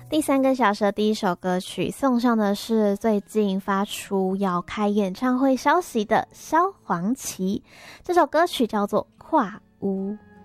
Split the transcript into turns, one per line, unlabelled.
第三个小时的第一首歌曲送上的是最近发出要开演唱会消息的萧煌奇，这首歌曲叫做《跨屋》。